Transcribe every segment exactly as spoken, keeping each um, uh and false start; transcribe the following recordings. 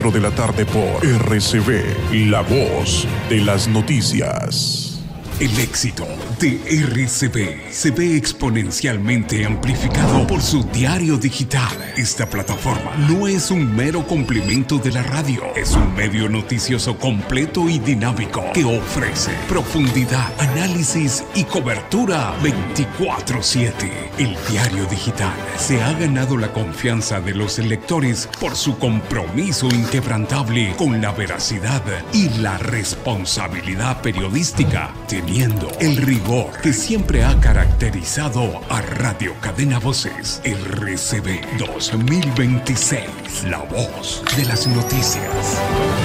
de la tarde por R C B, la voz de las noticias. El éxito de R C B se ve exponencialmente amplificado por su diario digital. Esta plataforma no es un mero complemento de la radio, es un medio noticioso completo y dinámico que ofrece profundidad, análisis y cobertura veinticuatro siete. El diario digital se ha ganado la confianza de los lectores por su compromiso inquebrantable con la veracidad y la responsabilidad periodística, teniendo el rigor que siempre ha caracterizado a Radio Cadena Voces. R C B dos mil veintiséis, la voz de las noticias.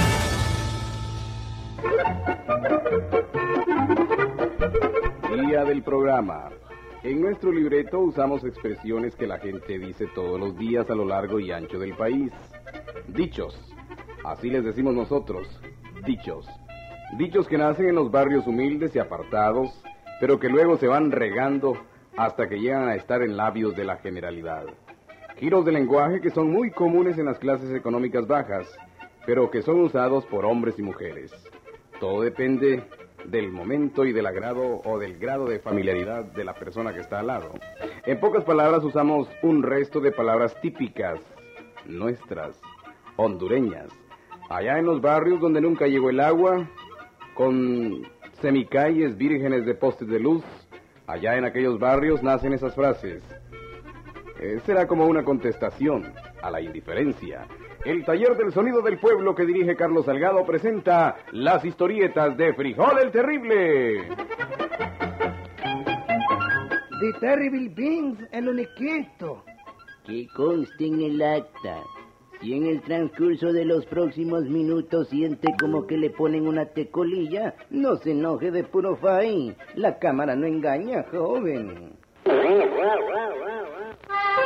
Día del programa. En nuestro libreto usamos expresiones que la gente dice todos los días a lo largo y ancho del país. Dichos. Así les decimos nosotros. Dichos. Dichos que nacen en los barrios humildes y apartados, pero que luego se van regando hasta que llegan a estar en labios de la generalidad. Giros de lenguaje que son muy comunes en las clases económicas bajas, pero que son usados por hombres y mujeres. Todo depende del momento y del agrado o del grado de familiaridad de la persona que está al lado. En pocas palabras usamos un resto de palabras típicas, nuestras, hondureñas. Allá en los barrios donde nunca llegó el agua, con semicalles vírgenes de postes de luz, allá en aquellos barrios nacen esas frases. Eh, será como una contestación a la indiferencia. El taller del sonido del pueblo que dirige Carlos Salgado presenta las historietas de Frijol el Terrible. The Terrible Beans, el uniquito. Que conste en el acta. Si en el transcurso de los próximos minutos siente como que le ponen una tecolilla, no se enoje de puro faí. La cámara no engaña, joven.